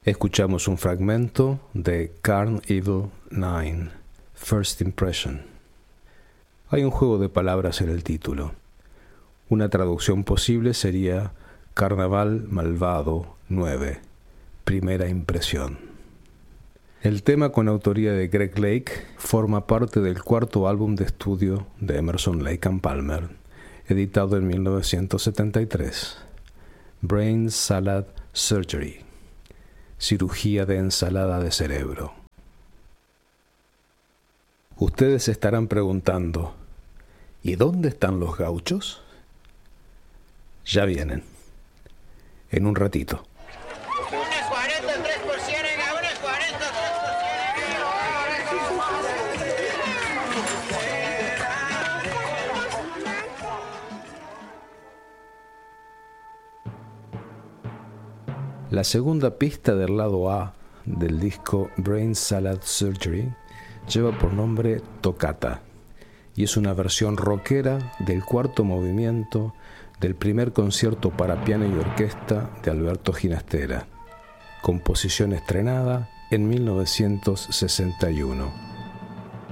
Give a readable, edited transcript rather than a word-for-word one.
Escuchamos un fragmento de Carn Evil 9, First Impression. Hay un juego de palabras en el título. Una traducción posible sería Carnaval Malvado 9, Primera Impresión. El tema, con autoría de Greg Lake, forma parte del cuarto álbum de estudio de Emerson, Lake and Palmer, editado en 1973, Brain Salad Surgery, cirugía de ensalada de cerebro. Ustedes se estarán preguntando, ¿y dónde están los gauchos? Ya vienen, en un ratito. Unas 40, 3 por 100, unas 40, 3 La segunda pista del lado A del disco Brain Salad Surgery lleva por nombre Toccata y es una versión rockera del cuarto movimiento del primer concierto para piano y orquesta de Alberto Ginastera, composición estrenada en 1961.